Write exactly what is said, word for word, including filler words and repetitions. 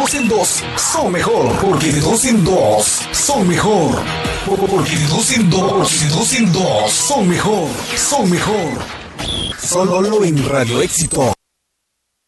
dos en dos son mejor. Porque de dos en dos son mejor. Porque de dos en dos, de dos en dos son mejor. Son mejor. Solo en Radio Éxito.